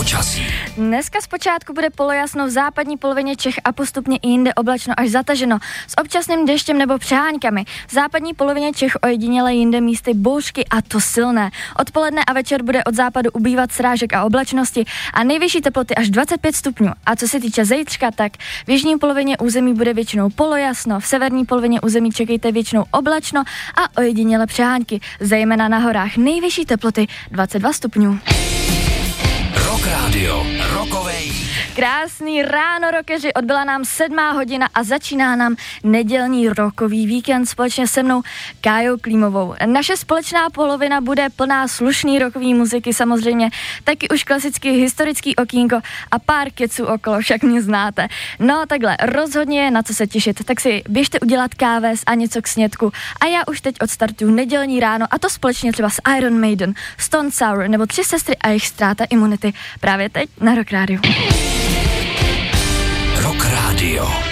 Počasí. Dneska zpočátku bude polojasno v západní polovině Čech a postupně i jinde oblačno až zataženo s občasným deštěm nebo přeháňkami. V západní polovině Čech ojediněle jinde místy bouřky a to silné. Odpoledne a večer bude od západu ubývat srážek a oblačnosti a nejvyšší teploty až 25 stupňů. A co se týče zítřka, tak v jižní polovině území bude většinou polojasno, v severní polovině území čekejte většinou oblačno a ojediněle přehánky, zejména na horách nejvyšší teploty 22 stupňů. Rock Radio, rokovej. Krásný ráno, rockeři, odbyla nám 7 hodina a začíná nám nedělní rockový víkend společně se mnou Kájou Klímovou. Naše společná polovina bude plná slušný rockový muziky samozřejmě, taky už klasicky historický okýnko a pár keců okolo, však mě znáte. No takhle, rozhodně je na co se těšit, tak si běžte udělat káves a něco k snědku a já už teď odstartuju nedělní ráno a to společně třeba s Iron Maiden, Stone Sour nebo Tři sestry a jejich ztráta imunity právě teď na Rock Radio. Rock Radio.